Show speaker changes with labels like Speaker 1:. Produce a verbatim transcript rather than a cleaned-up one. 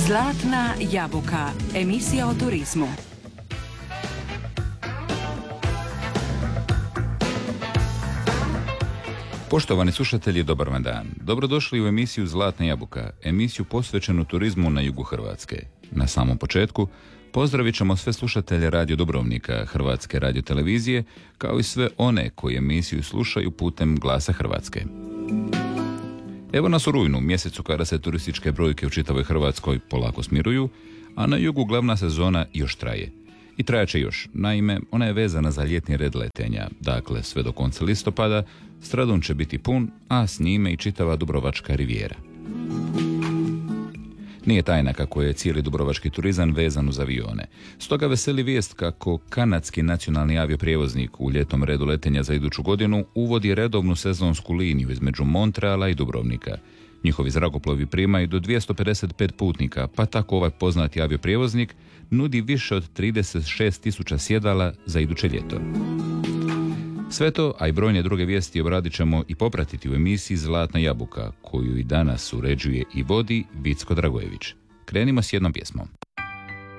Speaker 1: Zlatna jabuka, emisija o turizmu.
Speaker 2: Poštovani slušatelji, dobar vam dan. Dobrodošli u emisiju Zlatna jabuka, emisiju posvećenu turizmu na jugu Hrvatske. Na samom početku pozdravit ćemo sve slušatelje Radio Dubrovnika, Hrvatske radiotelevizije, kao i sve one koji emisiju slušaju putem Glasa Hrvatske. Evo nas u rujnu, mjesecu kada se turističke brojke u čitavoj Hrvatskoj polako smiruju, a na jugu glavna sezona još traje. I trajaće još. Naime, ona je vezana za ljetni red letenja, dakle sve do konca listopada, Stradun će biti pun, a s njime i čitava Dubrovačka rivijera. Nije tajna kako je cijeli dubrovački turizam vezan uz avione. Stoga veseli vijest kako kanadski nacionalni avioprijevoznik u ljetnom redu letenja za iduću godinu uvodi redovnu sezonsku liniju između Montreala i Dubrovnika. Njihovi zrakoplovi primaju do dvjesto pedeset pet putnika, pa tako ovaj poznati avioprijevoznik nudi više od trideset šest tisuća sjedala za iduće ljeto. Sve to, a i brojne druge vijesti obradit ćemo i popratiti u emisiji Zlatna jabuka, koju i danas uređuje i vodi Vicko Dragojević. Krenimo s jednom pjesmom.